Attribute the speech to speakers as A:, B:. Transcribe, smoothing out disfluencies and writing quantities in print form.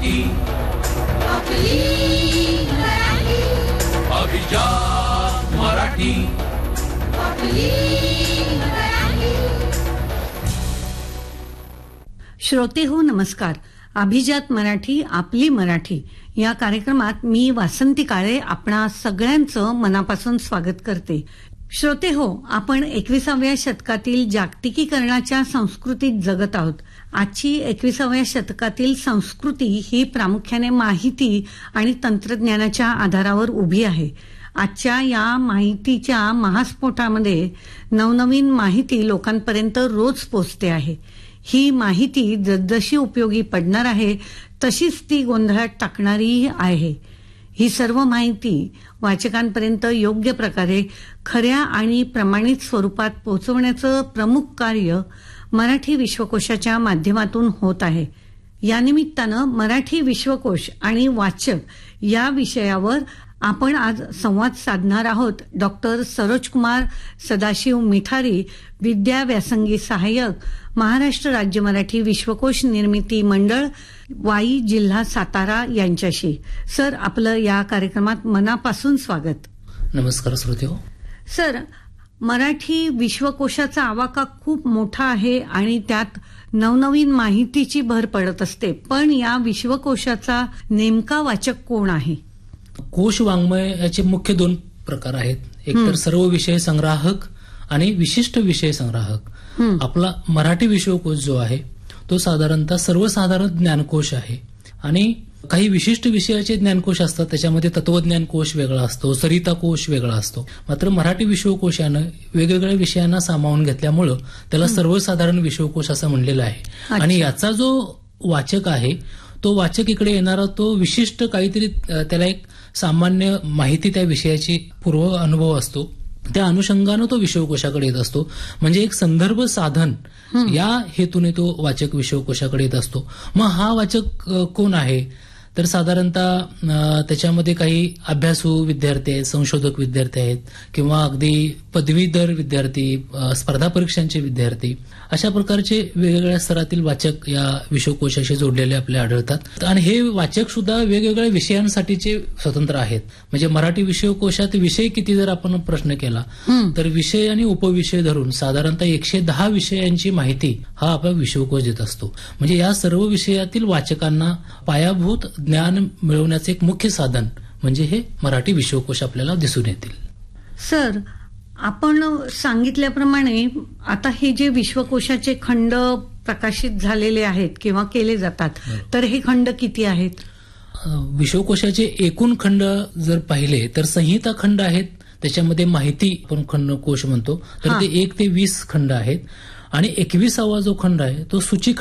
A: मराठी. अभिजात मराठी.
B: श्रोते हो नमस्कार. अभिजात मराठी आपली मराठी या कार्यक्रमात मी वासंती काळे आपणा सगळ्यांचं मनापासून स्वागत करते. श्रोते हो, आपण 21व्या शतकातील जागतिकीकरणाच्या संस्कृतीत जगत आहोत. आजची 21व्या शतकातील संस्कृती ही प्रामुख्याने माहिती आणि तंत्रज्ञानाच्या आधारावर उभी आहे. आजच्या या माहितीच्या महास्फोटामध्ये नवनवीन माहिती लोकांपर्यंत रोज पोचते आहे. ही माहिती जसजशी उपयोगी पडणार आहे तशीच ती गोंधळात टाकणारीही आहे. ही सर्व माहिती वाचकांपर्यंत योग्य प्रकारे खऱ्या आणि प्रमाणित स्वरूपात पोहोचवण्याचं प्रमुख कार्य मराठी विश्वकोशाच्या माध्यमातून होत आहे. या निमित्तानं मराठी विश्वकोश आणि वाचक या विषयावर आपण आज संवाद साधणार आहोत. डॉक्टर सरोजकुमार सदाशिव मिठारी, विद्या व्यासंगी सहाय्यक, महाराष्ट्र राज्य मराठी विश्वकोश निर्मिती मंडळ, वाई, जिल्हा सातारा यांच्याशी. सर, आपलं या कार्यक्रमात मनापासून स्वागत.
C: नमस्कार श्रोतेहो.
B: सर, मराठी विश्वकोशाचा आवाका खूप मोठा आहे आणि त्यात नवनवीन माहितीची भर पडत असते. पण या विश्वकोशाचा नेमका वाचक कोण आहे?
C: कोश वाङ्मयाचे मुख्य दोन प्रकार आहेत. एक तर सर्व विषय संग्राहक आणि विशिष्ट विषय संग्राहक. आपला मराठी विश्वकोश जो आहे तो साधारणतः सर्वसाधारण ज्ञानकोश आहे आणि काही विशिष्ट विषयाचे ज्ञानकोश असतात. त्याच्यामध्ये तत्वज्ञान कोश वेगळा असतो, सरिता कोश वेगळा असतो. मात्र मराठी विश्वकोशानं वेगवेगळ्या विषयांना सामावून घेतल्यामुळं त्याला सर्वसाधारण विश्वकोश असं म्हणलेलं आहे. आणि याचा जो वाचक आहे तो वाचक इकडे येणारा तो विशिष्ट काहीतरी त्याला एक सामान्य माहिती त्या विषयाची पूर्व अनुभव असतो. त्या अनुषंगानं तो विश्वकोशाकडे येत असतो. म्हणजे एक संदर्भ साधन या हेतूने तो वाचक विश्वकोशाकडे येत असतो. मग हा वाचक कोण आहे? तर साधारणतः त्याच्यामध्ये काही अभ्यासू विद्यार्थी आहेत, संशोधक विद्यार्थी आहेत किंवा अगदी पदवीधर विद्यार्थी, स्पर्धा परीक्षांचे विद्यार्थी, अशा प्रकारचे वेगवेगळ्या स्तरातील वाचक या विश्वकोशाशी जोडलेले आपल्याला आढळतात. आणि हे वाचक सुद्धा वेगवेगळ्या विषयांसाठीचे स्वतंत्र आहेत. म्हणजे मराठी विश्वकोशात विषय किती जर आपण प्रश्न केला तर विषय आणि उपविषय धरून साधारणतः 110 विषयांची माहिती हा आपला विश्वकोश देत असतो. म्हणजे या सर्व विषयातील वाचकांना पायाभूत ज्ञान मिळवण्याचे एक मुख्य साधन म्हणजे हे मराठी विश्वकोश आपल्याला दिसून येतील.
B: सर, आपण सांगितल्याप्रमाणे आता हे जे विश्वकोशाचे खंड प्रकाशित झालेले आहेत किंवा केले जातात, तर हे खंड किती आहेत?
C: विश्वकोशाचे एकूण खंड जर पाहिले तर संहिता खंड आहेत. त्याच्यामध्ये माहिती आपण खंड कोश म्हणतो, तर ते 1 ते 20 खंड आहेत. आणि 21वा जो खंड आहे तो सूची